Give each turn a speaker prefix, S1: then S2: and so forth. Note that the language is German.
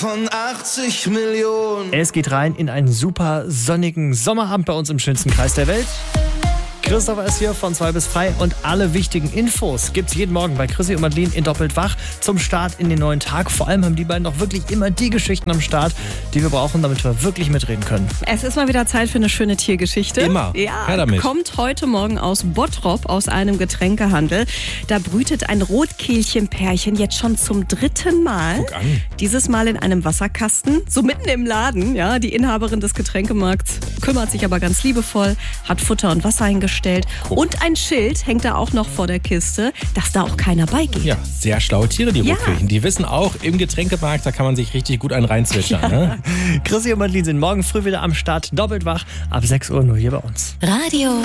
S1: von 80 Millionen.
S2: Es geht rein in einen super sonnigen Sommerabend bei uns im schönsten Kreis der Welt. Christopher ist hier von 2 bis frei und alle wichtigen Infos gibt's jeden Morgen bei Chrissy und Madeline in Doppelt wach zum Start in den neuen Tag. Vor allem haben die beiden auch wirklich immer die Geschichten am Start, die wir brauchen, damit wir wirklich mitreden können.
S3: Es ist mal wieder Zeit für eine schöne Tiergeschichte.
S4: Immer.
S3: Ja,
S4: Her damit.
S3: kommt heute Morgen aus Bottrop, aus einem Getränkehandel. Da brütet ein Rotkehlchenpärchen jetzt schon zum 3. Mal.
S4: Guck an.
S3: Dieses Mal in einem Wasserkasten, so mitten im Laden. Ja, die Inhaberin des Getränkemarkts kümmert sich aber ganz liebevoll, hat Futter und Wasser hingestellt. Und ein Schild hängt da auch noch vor der Kiste, dass da auch keiner beigeht.
S4: Ja, sehr schlaue Tiere, die
S3: Ja.
S4: Rotkehlchen. Die wissen auch, im Getränkemarkt, da kann man sich richtig gut einen reinzwitschern. Ne?
S2: Chrissy und Madeline sind morgen früh wieder am Start. Doppelt wach ab 6 Uhr nur hier bei uns.
S5: Radio